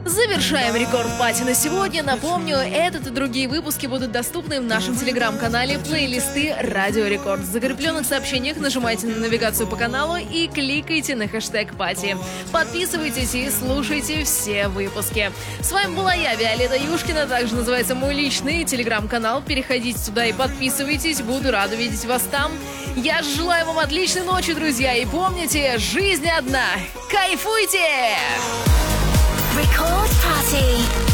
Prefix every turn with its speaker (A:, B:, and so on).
A: Завершаем рекорд-пати на сегодня. Напомню, этот и другие выпуски будут доступны в нашем телеграм-канале плейлисты Радио Рекорд. В закрепленных сообщениях нажимайте на навигацию по каналу и кликайте на хэштег пати. Подписывайтесь и слушайте все выпуски. С вами была я, Виолетта Юшкина, также называется мой личный телеграм-канал. Переходите туда и подписывайтесь, буду рада видеть вас там. Я желаю вам отличной ночи, друзья, и помните, жизнь одна. Кайфуйте!
B: Record Party.